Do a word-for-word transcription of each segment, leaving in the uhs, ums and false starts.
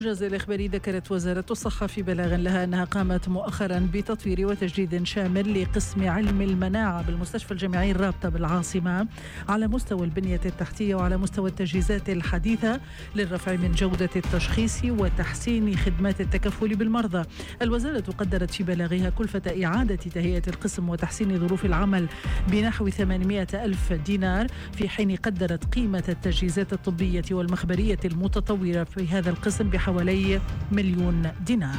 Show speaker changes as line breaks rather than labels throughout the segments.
الإنجاز الإخباري. ذكرت وزارة الصحة في بلاغ لها أنها قامت مؤخرا بتطوير وتجديد شامل لقسم علم المناعة بالمستشفى الجامعي الرابطة بالعاصمة على مستوى البنية التحتية وعلى مستوى التجهيزات الحديثة للرفع من جودة التشخيص وتحسين خدمات التكفل بالمرضى. الوزارة قدرت في بلاغها كلفة إعادة تهيئة القسم وتحسين ظروف العمل بنحو ثمانمائة ألف دينار، في حين قدرت قيمة التجهيزات الطبية والمخبرية المتطورة في هذا القسم بحوالي حوالي مليون دينار.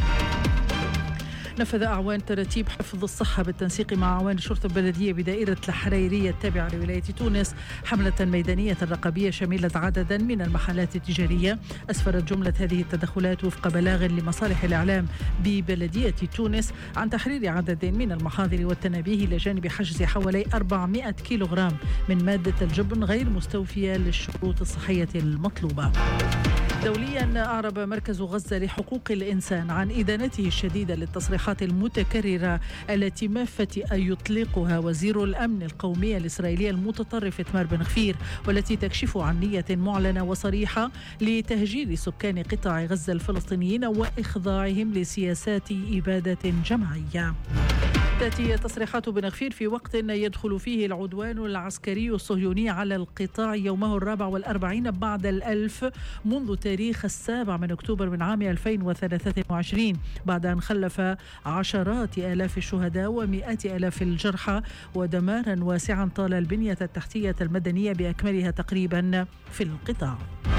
نفذ أعوان تراتيب حفظ الصحة بالتنسيق مع أعوان الشرطة البلدية بدائرة الحريرية التابعة لولاية تونس حملة ميدانية رقابية شملت عددا من المحلات التجارية. أسفرت جملة هذه التدخلات وفق بلاغ لمصالح الإعلام ببلدية تونس عن تحرير عدد من المحاضر والتنابيه إلى جانب حجز حوالي أربعمائة كيلوغرام من مادة الجبن غير مستوفية للشروط الصحية المطلوبة. دوليا، أعرب مركز غزة لحقوق الإنسان عن إدانته الشديدة للتصريحات المتكررة التي ما فتئ يطلقها وزير الأمن القومي الإسرائيلي المتطرف إتمار بن غفير، والتي تكشف عن نية معلنة وصريحة لتهجير سكان قطاع غزة الفلسطينيين وإخضاعهم لسياسات إبادة جماعية. تأتي تصريحات بن غفير في وقت يدخل فيه العدوان العسكري الصهيوني على القطاع يومه الرابع والأربعين بعد الألف منذ تاريخ السابع من أكتوبر من عام ألفين وثلاثة وعشرين، بعد أن خلف عشرات آلاف الشهداء ومئات آلاف الجرحى ودمارا واسعا طال البنية التحتية المدنية بأكملها تقريبا في القطاع.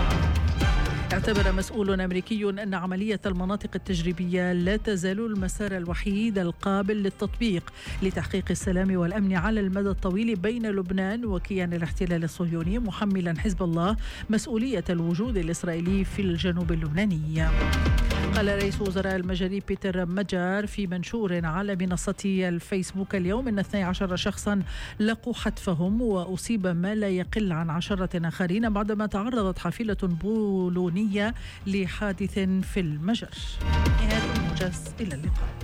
اعتبر مسؤول أمريكي أن عملية المناطق التجريبية لا تزال المسار الوحيد القابل للتطبيق لتحقيق السلام والأمن على المدى الطويل بين لبنان وكيان الاحتلال الصهيوني، محملا حزب الله مسؤولية الوجود الإسرائيلي في الجنوب اللبناني. قال رئيس وزراء المجري بيتر مجار في منشور على منصته الفيسبوك اليوم أن اثني عشر شخصا لقوا حتفهم وأصيب ما لا يقل عن عشرة آخرين بعدما تعرضت حافلة بولونية لحادث في المجر. هذا الموجز، إلى اللقاء.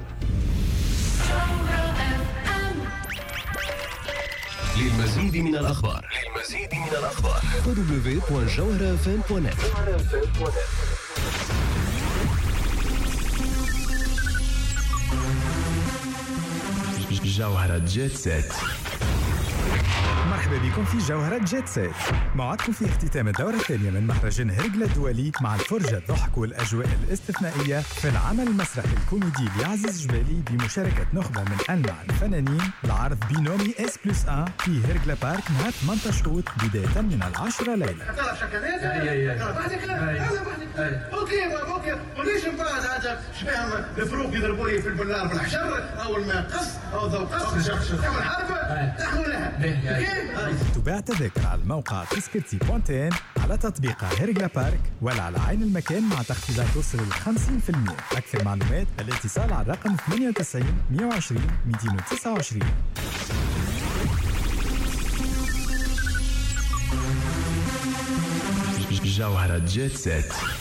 للمزيد من الأخبار للمزيد من الأخبار دبليو دوت جوهرة إف إم دوت نت. جوهرة جيت سيت.
مرحبا بكم في جوهرة جيت سيت، موعدكم في اختتام الدورة الثانية من مهرجان هرقلة الدولي مع الفرجة الضحك والأجواء الاستثنائية في العمل المسرحي الكوميدي لعزيز جبالي بمشاركة نخبة من ألمع الفنانين لعرض بينومي اس بلس ان في هرقلة بارك نهار ثمانية عشر شهور بداية من العاشرة ليلة.
اوكي اوكي وليش من بعد هذا شبيهم الفروق يضربوا لي في البلار بالحجر اول ما قص او ذو قص تعمل حربه تحولها.
تباع تذاكر على الموقع تذكرتي بوانتين على تطبيق هرقلة بارك ولا على عين المكان مع تخفيضات توصل ل خمسين بالمئة. أكثر معلومات الاتصال على الرقم ثمانية وتسعين مئة وعشرين مئتين وتسعة وعشرين.
جوهرة جيت سيت.